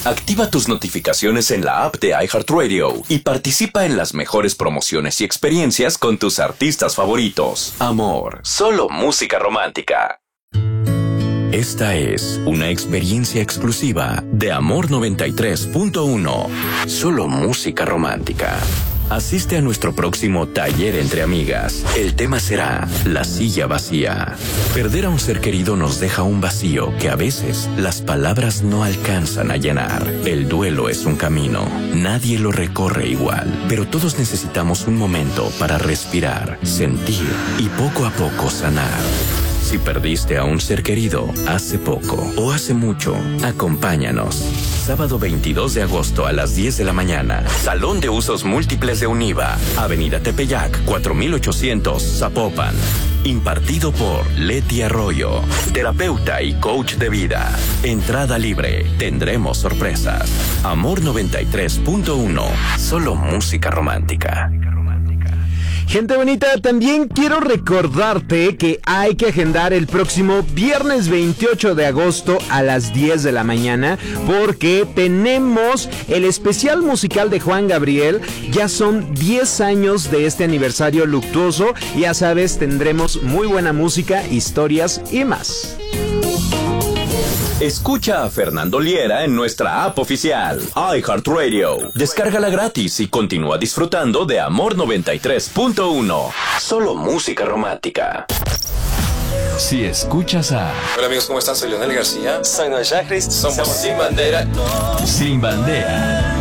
Activa tus notificaciones en la app de iHeartRadio y participa en las mejores promociones y experiencias con tus artistas favoritos. Amor, solo música romántica. Esta es una experiencia exclusiva de Amor 93.1. Solo música romántica. Asiste a nuestro próximo taller entre amigas. El tema será la silla vacía. Perder a un ser querido nos deja un vacío que a veces las palabras no alcanzan a llenar. El duelo es un camino. Nadie lo recorre igual, pero todos necesitamos un momento para respirar, sentir y poco a poco sanar. Si perdiste a un ser querido hace poco o hace mucho, acompáñanos. Sábado 22 de agosto a las 10 de la mañana. Salón de Usos Múltiples de Univa. Avenida Tepeyac, 4800, Zapopan. Impartido por Leti Arroyo, terapeuta y coach de vida. Entrada libre. Tendremos sorpresas. Amor 93.1. Solo música romántica. Gente bonita, también quiero recordarte que hay que agendar el próximo viernes 28 de agosto a las 10 de la mañana porque tenemos el especial musical de Juan Gabriel. Ya son 10 años de este aniversario luctuoso. Ya sabes, tendremos muy buena música, historias y más. Escucha a Fernando Liera en nuestra app oficial, iHeartRadio. Descárgala gratis y continúa disfrutando de Amor 93.1. Solo música romántica. Si escuchas a... Hola amigos, ¿cómo están? Soy Leonel García. Soy Noel Chagris. Somos Sin Bandera. Sin Bandera.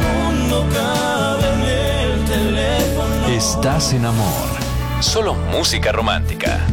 Estás en Amor. Solo música romántica.